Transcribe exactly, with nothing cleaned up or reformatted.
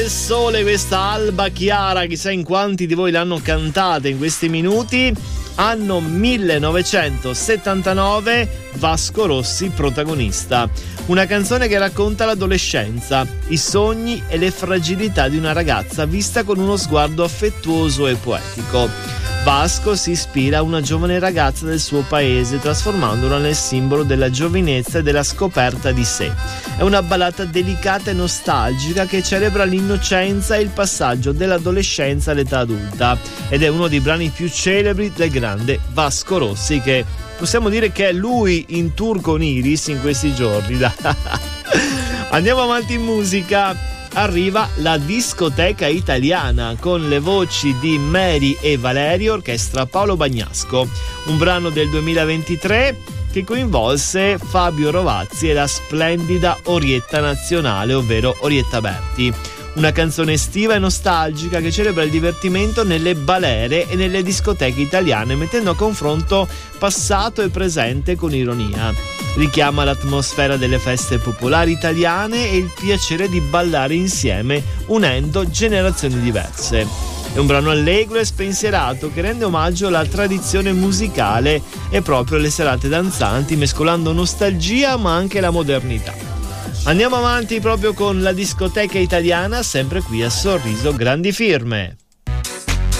Il sole, questa alba chiara, chissà in quanti di voi l'hanno cantata in questi minuti. Anno millenovecentosettantanove, Vasco Rossi protagonista. Una canzone che racconta l'adolescenza, i sogni e le fragilità di una ragazza vista con uno sguardo affettuoso e poetico. Vasco si ispira a una giovane ragazza del suo paese, trasformandola nel simbolo della giovinezza e della scoperta di sé. È una ballata delicata e nostalgica che celebra l'innocenza e il passaggio dell'adolescenza all'età adulta, ed è uno dei brani più celebri del grande Vasco Rossi, che possiamo dire che è lui in tour con Iris in questi giorni. Andiamo avanti in musica. Arriva la discoteca italiana con le voci di Mary e Valerio, orchestra Paolo Bagnasco, un brano del duemilaventitré che coinvolse Fabio Rovazzi e la splendida Orietta Nazionale, ovvero Orietta Berti. Una canzone estiva e nostalgica che celebra il divertimento nelle balere e nelle discoteche italiane, mettendo a confronto passato e presente con ironia. Richiama l'atmosfera delle feste popolari italiane e il piacere di ballare insieme, unendo generazioni diverse. È un brano allegro e spensierato che rende omaggio alla tradizione musicale e proprio alle serate danzanti, mescolando nostalgia ma anche la modernità. Andiamo avanti proprio con la discoteca italiana, sempre qui a Sorriso Grandi Firme.